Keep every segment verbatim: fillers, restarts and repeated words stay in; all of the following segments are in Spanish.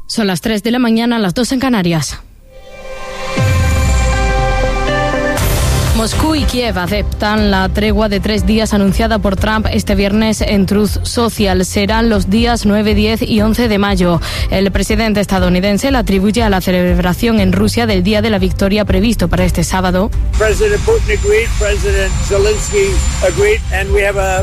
Son las tres de la mañana, las dos en Canarias. Moscú y Kiev aceptan la tregua de tres días anunciada por Trump este viernes en Truth Social. Serán los días nueve, diez y once de mayo. El presidente estadounidense la atribuye a la celebración en Rusia del Día de la Victoria previsto para este sábado. President Putin agreed, President Zelensky agreed, and we have a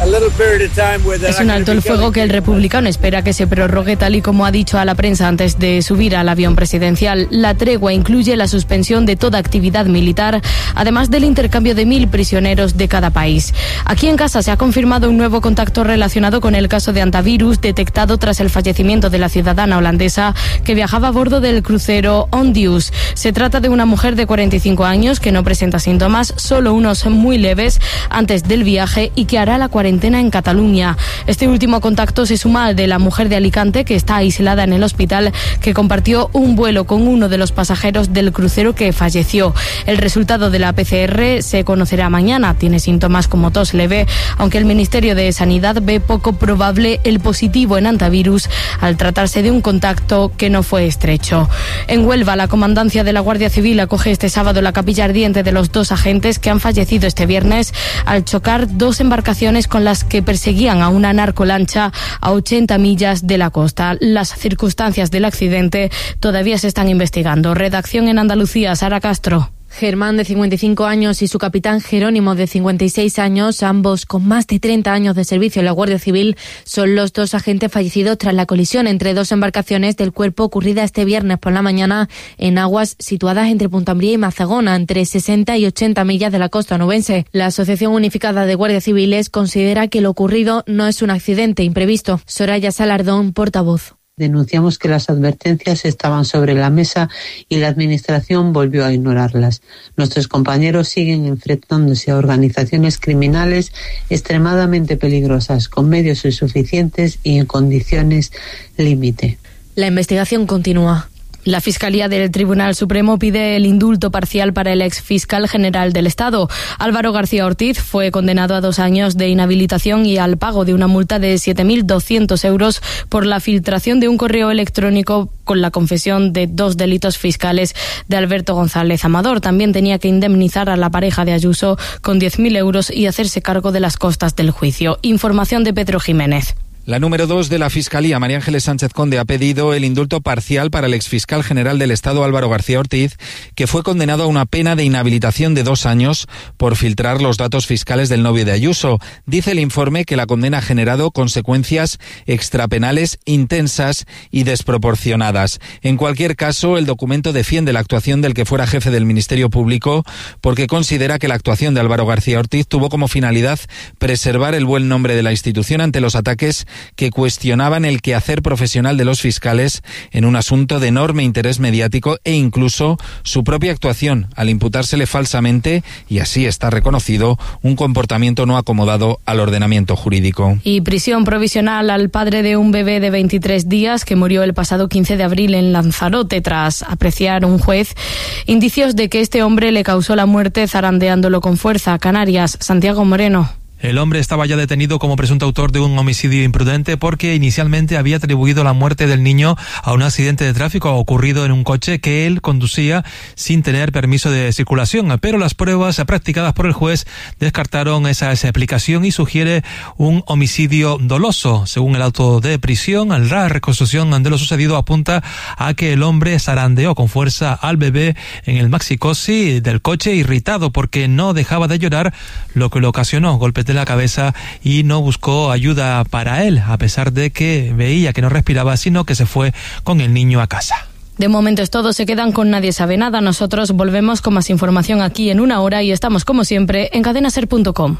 Es un alto el fuego que el republicano espera que se prorrogue tal y como ha dicho a la prensa antes de subir al avión presidencial. La tregua incluye la suspensión de toda actividad militar, además del intercambio de mil prisioneros de cada país. Aquí en casa se ha confirmado un nuevo contacto relacionado con el caso de hantavirus detectado tras el fallecimiento de la ciudadana holandesa que viajaba a bordo del crucero Ondius. Se trata de una mujer de cuarenta y cinco años que no presenta síntomas, solo unos muy leves antes del viaje y que hará la cuarentena en Cataluña. Este último contacto se suma al de la mujer de Alicante que está aislada en el hospital, que compartió un vuelo con uno de los pasajeros del crucero que falleció. El resultado de la P C R se conocerá mañana. Tiene síntomas como tos leve, aunque el Ministerio de Sanidad ve poco probable el positivo en hantavirus al tratarse de un contacto que no fue estrecho. En Huelva, la comandancia de la Guardia Civil acoge este sábado la capilla ardiente de los dos agentes que han fallecido este viernes al chocar dos embarcaciones con las que perseguían a una narcolancha a ochenta millas de la costa. Las circunstancias del accidente todavía se están investigando. Redacción en Andalucía, Sara Castro. Germán, de cincuenta y cinco años, y su capitán Jerónimo, de cincuenta y seis años, ambos con más de treinta años de servicio en la Guardia Civil, son los dos agentes fallecidos tras la colisión entre dos embarcaciones del cuerpo ocurrida este viernes por la mañana en aguas situadas entre Puntambría y Mazagona, entre sesenta y ochenta millas de la costa onubense. La Asociación Unificada de Guardias Civiles considera que lo ocurrido no es un accidente imprevisto. Soraya Salardón, portavoz. Denunciamos que las advertencias estaban sobre la mesa y la Administración volvió a ignorarlas. Nuestros compañeros siguen enfrentándose a organizaciones criminales extremadamente peligrosas, con medios insuficientes y en condiciones límite. La investigación continúa. La Fiscalía del Tribunal Supremo pide el indulto parcial para el exfiscal general del Estado. Álvaro García Ortiz fue condenado a dos años de inhabilitación y al pago de una multa de siete mil doscientos euros por la filtración de un correo electrónico con la confesión de dos delitos fiscales de Alberto González Amador. También tenía que indemnizar a la pareja de Ayuso con diez mil euros y hacerse cargo de las costas del juicio. Información de Pedro Jiménez. La número dos de la Fiscalía, María Ángeles Sánchez Conde, ha pedido el indulto parcial para el exfiscal general del Estado, Álvaro García Ortiz, que fue condenado a una pena de inhabilitación de dos años por filtrar los datos fiscales del novio de Ayuso. Dice el informe que la condena ha generado consecuencias extrapenales intensas y desproporcionadas. En cualquier caso, el documento defiende la actuación del que fuera jefe del Ministerio Público porque considera que la actuación de Álvaro García Ortiz tuvo como finalidad preservar el buen nombre de la institución ante los ataques que cuestionaban el quehacer profesional de los fiscales en un asunto de enorme interés mediático e incluso su propia actuación al imputársele falsamente, y así está reconocido, un comportamiento no acomodado al ordenamiento jurídico. Y prisión provisional al padre de un bebé de veintitrés días que murió el pasado quince de abril en Lanzarote tras apreciar un juez indicios de que este hombre le causó la muerte zarandeándolo con fuerza. Canarias, Santiago Moreno. El hombre estaba ya detenido como presunto autor de un homicidio imprudente porque inicialmente había atribuido la muerte del niño a un accidente de tráfico ocurrido en un coche que él conducía sin tener permiso de circulación. Pero las pruebas practicadas por el juez descartaron esa, esa explicación y sugiere un homicidio doloso. Según el auto de prisión, la reconstrucción de lo sucedido apunta a que el hombre zarandeó con fuerza al bebé en el maxicosi del coche, irritado porque no dejaba de llorar, lo que le ocasionó golpes de la cabeza, y no buscó ayuda para él, a pesar de que veía que no respiraba, sino que se fue con el niño a casa. De momento es todo, se quedan con Nadie Sabe Nada. Nosotros volvemos con más información aquí en una hora y estamos como siempre en cadena ser punto com.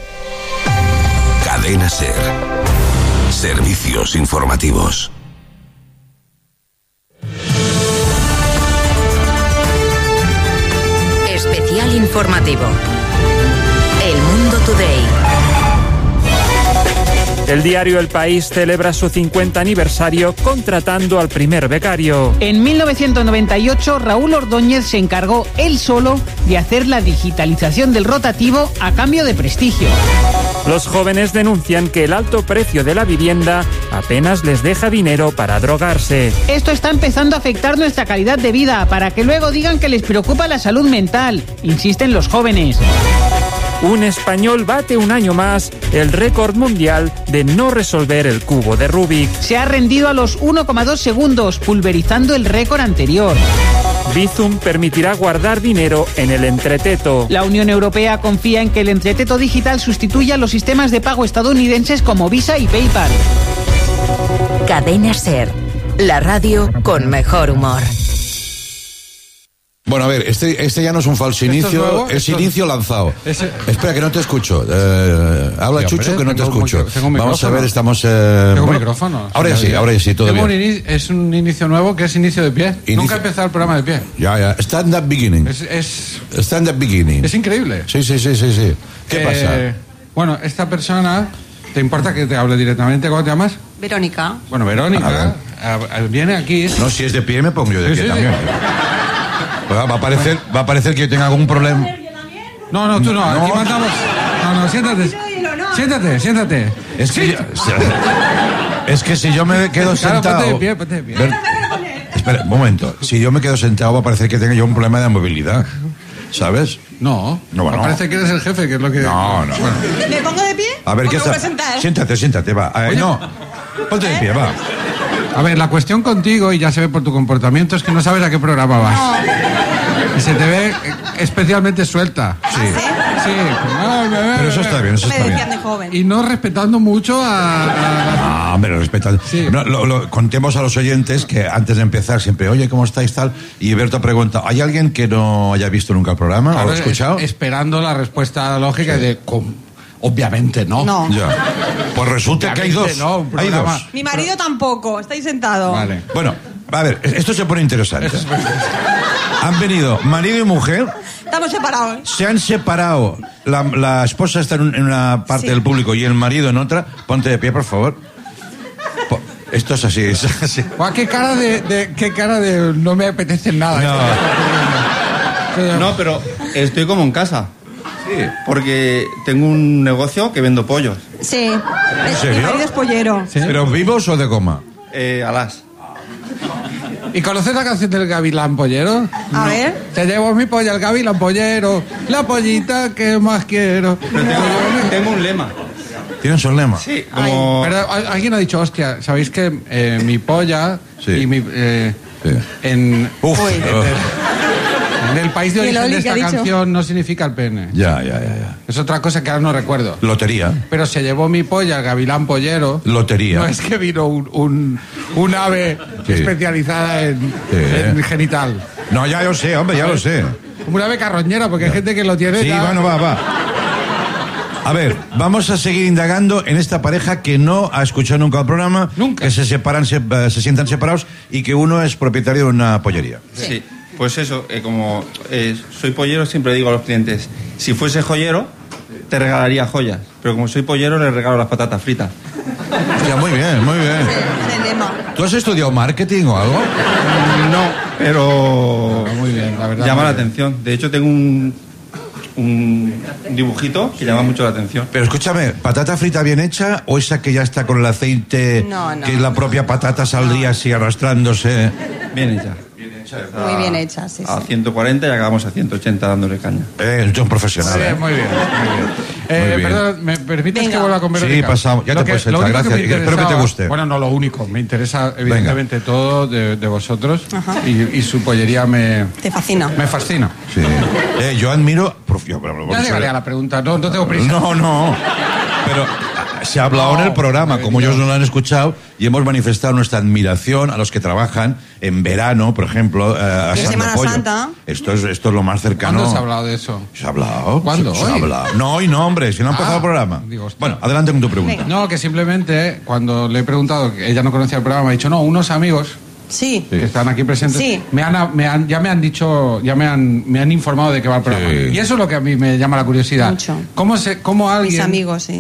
Cadena Ser. Servicios informativos. Especial informativo. El Mundo Today. El diario El País celebra su cincuenta aniversario contratando al primer becario. En mil novecientos noventa y ocho, Raúl Ordóñez se encargó él solo de hacer la digitalización del rotativo a cambio de prestigio. Los jóvenes denuncian que el alto precio de la vivienda apenas les deja dinero para drogarse. Esto está empezando a afectar nuestra calidad de vida, para que luego digan que les preocupa la salud mental, insisten los jóvenes. Un español bate un año más el récord mundial de no resolver el cubo de Rubik. Se ha rendido a los uno coma dos segundos, pulverizando el récord anterior. Bizum permitirá guardar dinero en el entreteto. La Unión Europea confía en que el entreteto digital sustituya los sistemas de pago estadounidenses como Visa y PayPal. Cadena SER, la radio con mejor humor. Bueno, a ver, este, este ya no es un falso inicio, es, es inicio lanzado. Ese... Espera, que no te escucho. Eh, habla, sí, Chucho, hombre, que no te escucho. Un, Vamos a ver, estamos... Eh, tengo bueno, micrófono. Ahora sí, ahora sí, todo tengo bien. Un es un inicio nuevo que es inicio de pie. Inicio... Nunca he empezado el programa de pie. Ya, ya. Stand up beginning. Es, es... Stand up beginning. Es increíble. Sí, sí, sí, sí, sí. ¿Qué eh, pasa? Bueno, esta persona... ¿Te importa que te hable directamente? ¿Cómo te llamas? Verónica. Bueno, Verónica a a, viene aquí... No, si es de pie me pongo yo de sí, pie sí, también. Sí. Va a parecer, va a parecer que yo tenga algún problema. No, no, tú no. no. Aquí mandamos. No, no, siéntate. Siéntate, siéntate. Es que, sí. yo, es que si yo me quedo claro, sentado. Ponte de pie, ponte de pie. Ver, espera, un momento. Si yo me quedo sentado va a parecer que tenga yo un problema de movilidad. ¿Sabes? No. No, bueno. Parece que eres el jefe, que es lo que. No, no. Bueno. ¿Me pongo de pie? A ver, ¿qué está? Siéntate, siéntate, va. A ver, no. Ponte de pie, va. A ver, la cuestión contigo, y ya se ve por tu comportamiento, es que no sabes a qué programa vas. No. Y se te ve especialmente suelta. Sí. ¿Ah, sí? Sí. No, no, no, pero eso está bien, eso está bien. De joven. Y no respetando mucho a... a... No, pero respetando. Sí. No, lo, lo, contemos a los oyentes que antes de empezar siempre, oye, ¿cómo estáis tal? Y Berto pregunta, ¿hay alguien que no haya visto nunca el programa claro, o lo ha escuchado? Es, esperando la respuesta lógica sí. de... Obviamente no. No. Ya. Pues resulta Obviamente que hay dos. No, hay dos. Mi marido tampoco, estáis sentado. Vale. Bueno, a ver, esto se pone interesante. Han venido marido y mujer. Estamos separados. Se han separado. La, la esposa está en una parte sí. del público y el marido en otra. Ponte de pie, por favor. Esto es así, es así. Guau, qué cara de, de, qué cara de no me apetece nada. No. no, pero estoy como en casa. Sí, porque tengo un negocio que vendo pollos. Sí. ¿En serio? Mi marido es pollero. ¿Sí? ¿Pero vivos o de goma? Eh, alas. ¿Y conoces la canción del Gavilán Pollero? A no. ver. Te llevo mi polla al Gavilán Pollero, la pollita que más quiero. Pero tengo, tengo un lema. ¿Tienes un lema? Sí, como... Pero alguien ha dicho, hostia, ¿sabéis que eh, mi polla sí. y mi... Eh, sí. En... Uf. En, en el país de origen de esta canción no significa el pene. Ya, ya, ya, ya. Es otra cosa que ahora no recuerdo. Lotería. Pero se llevó mi polla al Gavilán Pollero. Lotería. No es que vino un, un, un ave sí. especializada en, sí. en genital. No, ya lo sé, hombre, ya lo sé. Como una ave carroñera, porque ya. hay gente que lo tiene... Sí, ya... bueno, va, va. A ver, vamos a seguir indagando en esta pareja que no ha escuchado nunca el programa. Nunca. Que se separan, se, se sientan separados y que uno es propietario de una pollería. Sí. sí. Pues eso, eh, como eh, soy pollero, siempre digo a los clientes, si fuese joyero, te regalaría joyas, pero como soy pollero, le regalo las patatas fritas. Hostia, muy bien, muy bien. ¿Tú has estudiado marketing o algo? No, pero... no, muy bien, la verdad. Llama la atención. De hecho, tengo un, un dibujito que llama mucho la atención. Pero escúchame, ¿patata frita bien hecha o esa que ya está con el aceite, no, no. que la propia patata saldría no. así arrastrándose? Bien hecha. Muy bien hecha, sí, a sí. ciento cuarenta y acabamos a ciento ochenta dándole caña. Eh, el John profesional. Sí, eh. muy bien, muy bien. Eh, muy bien. Perdón, ¿me permites Venga. que vuelva a comer? Sí, pasamos. Ya lo te que, puedes sentar, gracias. Que Espero que te guste. Bueno, no lo único. Me interesa, evidentemente, Venga. todo de, de vosotros. Y, y su pollería me... Te fascina. Me fascina. Sí. Eh, yo admiro... Yo, pero, ya llegaré a la pregunta. No, no tengo prisa. No, no. Pero... Se ha hablado no, en el programa, como ellos no lo han escuchado, y hemos manifestado nuestra admiración a los que trabajan en verano, por ejemplo, eh, asando Semana pollo. Santa. Esto es, esto es lo más cercano. ¿Cuándo se ha hablado de eso? ¿Se ha hablado? ¿Cuándo? ¿Se, ¿Hoy? se ha hablado? No, hoy no, hombre, si no ha empezado ah, el programa. Digo, bueno, adelante con tu pregunta. Venga. No, que simplemente cuando le he preguntado, que ella no conocía el programa, me ha dicho, no, unos amigos... Sí. Que están aquí presentes. Sí. Me han, me han, ya me han dicho, ya me han, me han informado de que va el programa. Sí. Y eso es lo que a mí me llama la curiosidad. Mucho. ¿Cómo, se, cómo alguien... Mis amigos, sí.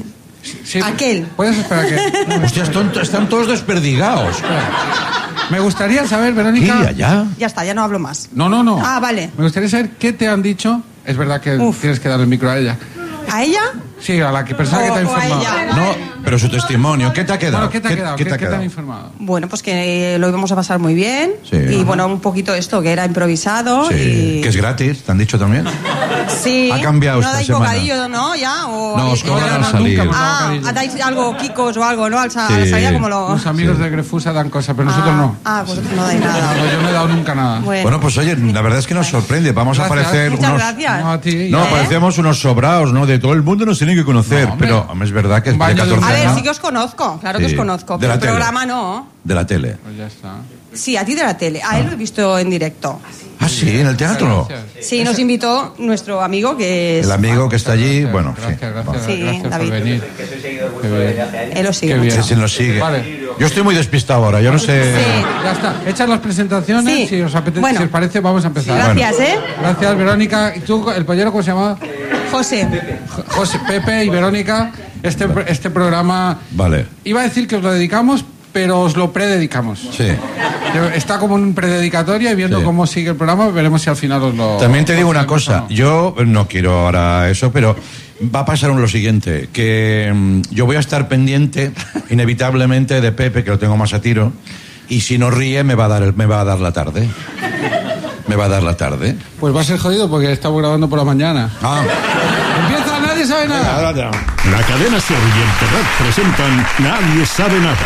Sí, Aquel. ¿Puedes esperar que...? Hostia, están, están todos desperdigados. Me gustaría saber, Verónica... ¿Y ya? Ya está, ya no hablo más. No, no, no. Ah, vale. Me gustaría saber qué te han dicho. Es verdad que Uf. tienes que dar el micro a ella. ¿A ella? Sí, a la que persona o, que te ha informado. O a ella. No, pero su testimonio, ¿qué te ha quedado? Bueno, ¿qué te ha quedado? ¿Qué, ¿Qué, ¿qué te, te, te han informado? Bueno, pues que lo íbamos a pasar muy bien. Sí. Y bueno, un poquito esto, que era improvisado. Sí, y... que es gratis, ¿te han dicho también? Sí. Ha cambiado ¿No esta dais semana. bocadillo, no? ¿Ya? ¿O No, os cobran al no, salir. nunca, Ah, dais algo, kikos o algo, ¿no? Al sa- Sí. A la salida como lo... Los amigos sí. de Grefusa dan cosas, pero nosotros ah, no. Ah, vosotros no dais nada. No, yo no he dado nunca nada. Bueno, Bueno, pues oye, la verdad es que nos sorprende. Vamos Gracias. a parecer Muchas unos... gracias. No, a ti. No, ¿Eh? parecemos unos sobraos, ¿no? De todo el mundo nos tiene que conocer. No, hombre. pero hombre, es verdad que es Un de baño de un- catorce a ver, años. sí que os conozco, claro que Sí. os conozco. De Pero la el tele. programa no. De la tele. Pues ya está. Sí, a ti de la tele. A él lo he visto en directo. Ah, sí, en el teatro. Sí, nos invitó nuestro amigo que es... El amigo que está allí, Gracias, bueno, gracias, sí. gracias, Sí, gracias David. por venir. Qué bien. Él lo sigue Qué bien. mucho. Sí, sí, nos sigue. Vale. Yo estoy muy despistado ahora, yo no sé... Sí. Ya está. Hechas las presentaciones, Sí. si os apetece, Bueno. si os parece, vamos a empezar. Gracias, Bueno. ¿eh? Gracias, Verónica. ¿Y tú, el pollero, cómo se llama? José. José, Pepe y Verónica. Este, este programa... Vale, Iba a decir que os lo dedicamos, pero os lo prededicamos. sí. Está como un prededicatoria y viendo Sí. cómo sigue el programa, veremos si al final os lo... También te digo os lo una cosa, hacemos o no. yo no quiero ahora eso, pero va a pasar lo siguiente, que mm, yo voy a estar pendiente inevitablemente de Pepe, que lo tengo más a tiro, y si no ríe me va a dar, el- me va a dar la tarde. Me va a dar la tarde. Pues va a ser jodido porque estamos grabando por la mañana. Ah, Empieza, nadie sabe nada. La cadena Ser y el Terrat presentan Nadie sabe nada.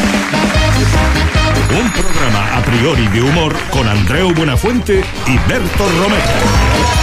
Un programa a priori de humor con Andreu Buenafuente y Berto Romero.